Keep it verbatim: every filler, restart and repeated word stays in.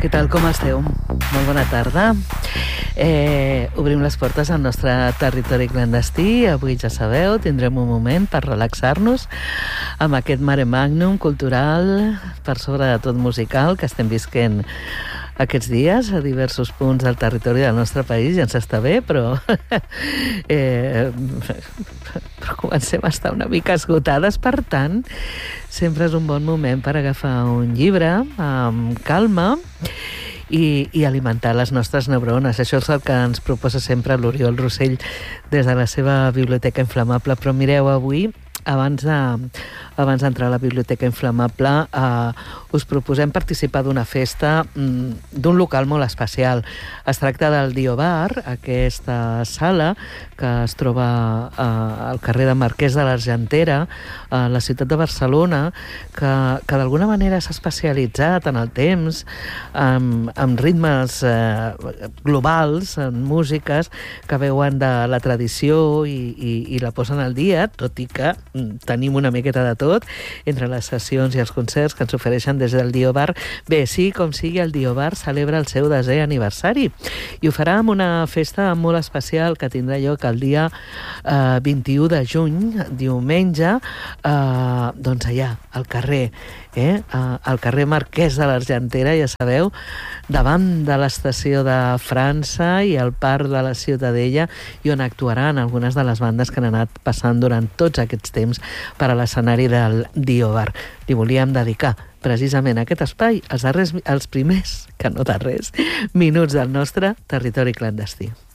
Què tal, com esteu? Molt bona tarda. Eh, obrim les portes al nostre territori clandestí. Avui, ja sabeu, tindrem un moment per relaxar-nos amb aquest mare magnum cultural, per sobre de tot musical, que estem visquent aquests dies a diversos punts del territori del nostre país. Ja ens està bé, però, eh, però comencem a estar una mica esgotades. Per tant, sempre és un bon moment per agafar un llibre amb calma i, i alimentar les nostres neurones. Això és el que ens proposa sempre l'Oriol Rossell des de la seva Biblioteca Inflamable. Però mireu, avui, abans de, abans d'entrar a la Biblioteca Inflamable, eh, us proposem participar d'una festa mm, d'un local molt especial. Es tracta del Dio Bar, aquesta sala que es troba eh, al carrer de Marquès de l'Argentera, a la ciutat de Barcelona, que, que d'alguna manera s'ha especialitzat en el temps, amb, amb ritmes eh, globals, en músiques que veuen de la tradició i, i, i la posen al dia, tot i que tenim una miqueta de tot entre les sessions i els concerts que ens ofereixen des del Dio Bar. Bé, sí, com sigui, el Dio Bar celebra el seu desè aniversari i ho farà amb una festa molt especial que tindrà lloc el dia eh, vint-i-u de juny, diumenge, eh, doncs allà, al carrer, eh, al carrer Marquès de l'Argentera, ja sabeu, davant de l'estació de França i al parc de la Ciutadella, i on actuaran algunes de les bandes que han anat passant durant tots aquests temps per a l'escenari del Dio Bar. Li volíem dedicar precisament a aquest espai els, darrers, els primers, que no darrers, minuts del nostre territori clandestí.